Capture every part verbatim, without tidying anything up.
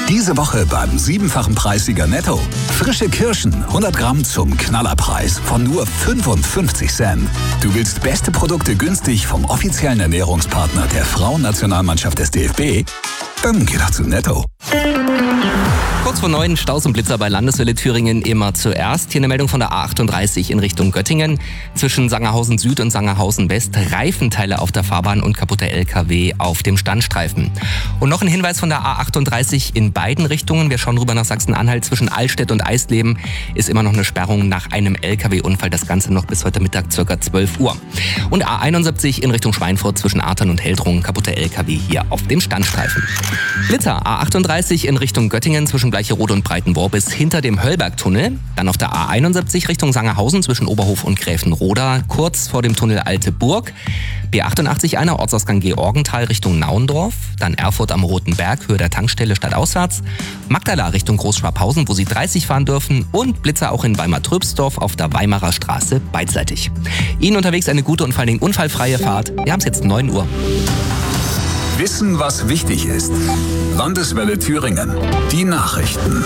Diese Woche beim siebenfachen Preissieger Netto. Frische Kirschen, hundert Gramm zum Knallerpreis von nur fünfundfünfzig Cent. Du willst beste Produkte günstig vom offiziellen Ernährungspartner der Frauennationalmannschaft des D F B? Dann geh doch zu Netto. Kurz vor neun, Staus und Blitzer bei Landeswelle Thüringen immer zuerst. Hier eine Meldung von der A achtunddreißig in Richtung Göttingen. Zwischen Sangerhausen Süd und Sangerhausen West Reifenteile auf der Fahrbahn und kaputter L K W auf dem Standstreifen. Und noch ein Hinweis von der A achtunddreißig in beiden Richtungen. Wir schauen rüber nach Sachsen-Anhalt. Zwischen Allstedt und Eisleben ist immer noch eine Sperrung nach einem L K W-Unfall. Das Ganze noch bis heute Mittag ca. zwölf Uhr. Und A einundsiebzig in Richtung Schweinfurt zwischen Artern und Heldrungen. Kaputter L K W hier auf dem Standstreifen. Blitzer A achtunddreißig in Richtung Göttingen zwischen Bleicherode und Breitenworbis hinter dem Höllbergtunnel. Dann auf der A einundsiebzig Richtung Sangerhausen zwischen Oberhof und Gräfenroda, kurz vor dem Tunnel Alte Burg. B achtundachtzig einer Ortsausgang Georgenthal Richtung Nauendorf. Dann Erfurt am Roten Berg, Höhe der Tankstelle stadtauswärts. Magdala Richtung Großschwabhausen, wo Sie dreißig fahren dürfen. Und Blitzer auch in Weimar-Tröbsdorf auf der Weimarer Straße beidseitig. Ihnen unterwegs eine gute und vor allem unfallfreie Fahrt. Wir haben es jetzt neun Uhr. Wissen, was wichtig ist. Landeswelle Thüringen. Die Nachrichten.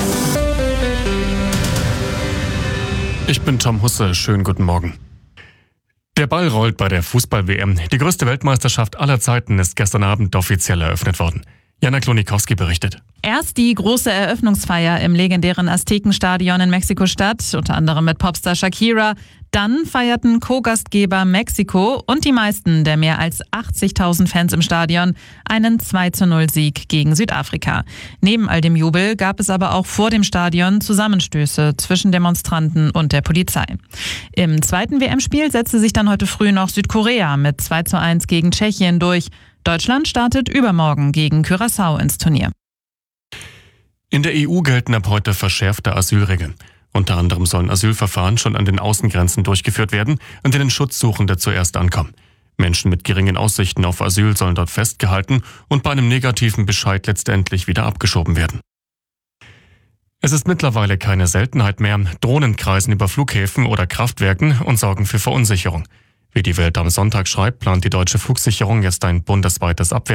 Ich bin Tom Husse. Schönen guten Morgen. Der Ball rollt bei der Fußball-W M. Die größte Weltmeisterschaft aller Zeiten ist gestern Abend offiziell eröffnet worden. Jana Klonikowski berichtet. Erst die große Eröffnungsfeier im legendären Aztekenstadion in Mexiko-Stadt, unter anderem mit Popstar Shakira. Dann feierten Co-Gastgeber Mexiko und die meisten der mehr als achtzigtausend Fans im Stadion einen zwei zu null Sieg gegen Südafrika. Neben all dem Jubel gab es aber auch vor dem Stadion Zusammenstöße zwischen Demonstranten und der Polizei. Im zweiten W M-Spiel setzte sich dann heute früh noch Südkorea mit zwei zu eins gegen Tschechien durch. Deutschland startet übermorgen gegen Curaçao ins Turnier. In der E U gelten ab heute verschärfte Asylregeln. Unter anderem sollen Asylverfahren schon an den Außengrenzen durchgeführt werden, an denen Schutzsuchende zuerst ankommen. Menschen mit geringen Aussichten auf Asyl sollen dort festgehalten und bei einem negativen Bescheid letztendlich wieder abgeschoben werden. Es ist mittlerweile keine Seltenheit mehr. Drohnen kreisen über Flughäfen oder Kraftwerken und sorgen für Verunsicherung. Wie die Welt am Sonntag schreibt, plant die deutsche Flugsicherung jetzt ein bundesweites Abwehr